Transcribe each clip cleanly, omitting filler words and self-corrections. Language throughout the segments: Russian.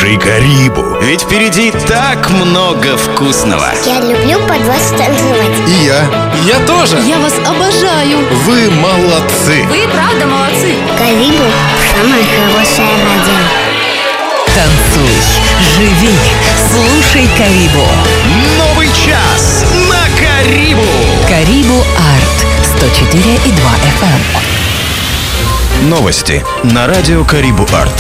Слушай Карибу, ведь впереди так много вкусного. Я люблю под вас танцевать. И я тоже. Я вас обожаю. Вы молодцы. Вы правда молодцы. Карибу – самое хорошее радио. Танцуй, живи, слушай Карибу. Новый час на Карибу. Карибу Арт 104,2 FM. Новости на радио Карибу Арт.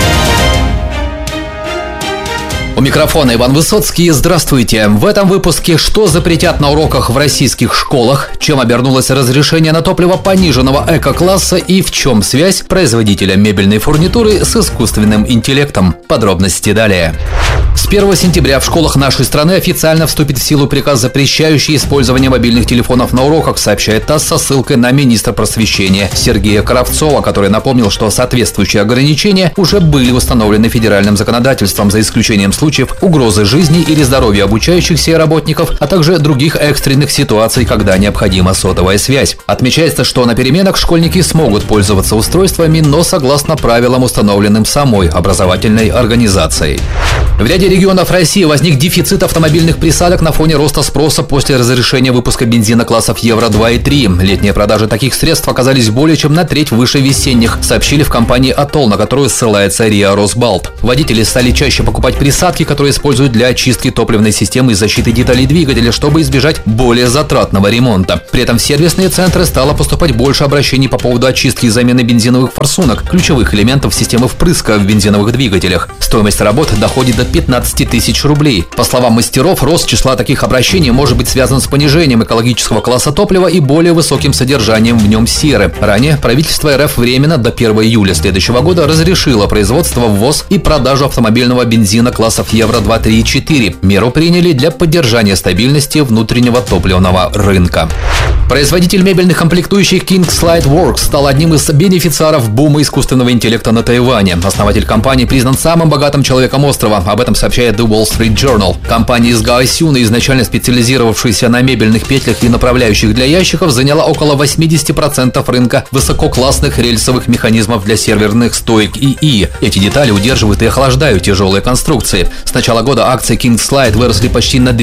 У микрофона Иван Высоцкий. Здравствуйте. В этом выпуске: что запретят на уроках в российских школах, чем обернулось разрешение на топливо пониженного эко-класса и в чем связь производителя мебельной фурнитуры с искусственным интеллектом. Подробности далее. С 1 сентября в школах нашей страны официально вступит в силу приказ, запрещающий использование мобильных телефонов на уроках, сообщает ТАСС со ссылкой на министра просвещения Сергея Кравцова, который напомнил, что соответствующие ограничения уже были установлены федеральным законодательством, за исключением случаев угрозы жизни или здоровья обучающихся и работников, а также других экстренных ситуаций, когда необходима сотовая связь. Отмечается, что на переменах школьники смогут пользоваться устройствами, но согласно правилам, установленным самой образовательной организацией. В ряде регионов России возник дефицит автомобильных присадок на фоне роста спроса после разрешения выпуска бензина классов Евро-2 и 3. Летние продажи таких средств оказались более чем на треть выше весенних, сообщили в компании «Атолл», на которую ссылается РИА Росбалт. Водители стали чаще покупать присадки, которые используют для очистки топливной системы и защиты деталей двигателя, чтобы избежать более затратного ремонта. При этом в сервисные центры стало поступать больше обращений по поводу очистки и замены бензиновых форсунок, ключевых элементов системы впрыска в бензиновых двигателях. Стоимость работ доходит до 15 тысяч рублей. По словам мастеров, рост числа таких обращений может быть связан с понижением экологического класса топлива и более высоким содержанием в нем серы. Ранее правительство РФ временно до 1 июля следующего года разрешило производство, ввоз и продажу автомобильного бензина классов Евро-2, 3 и 4. Меру приняли для поддержания стабильности внутреннего топливного рынка. Производитель мебельных комплектующих Kingslide Works стал одним из бенефициаров бума искусственного интеллекта на Тайване. Основатель компании признан самым богатым человеком острова. Об этом сообщает The Wall Street Journal. Компания из Гаосюна, изначально специализировавшаяся на мебельных петлях и направляющих для ящиков, заняла около 80% рынка высококлассных рельсовых механизмов для серверных стоек ИИ. Эти детали удерживают и охлаждают тяжелые конструкции. С начала года акции Kingslide выросли почти на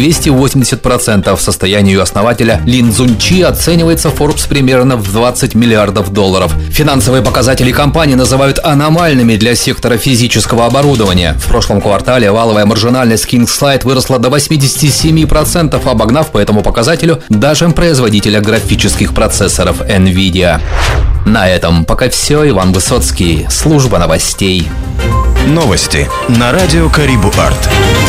280%. В состоянии ее основателя Лин Цзуньчи оценивается Forbes примерно в $20 миллиардов. Финансовые показатели компании называют аномальными для сектора физического оборудования. В прошлом квартале валовая маржинальность Kingslide выросла до 87%, обогнав по этому показателю даже производителя графических процессоров NVIDIA. На этом пока все. Иван Высоцкий, служба новостей. Новости на радио Карибу Арт.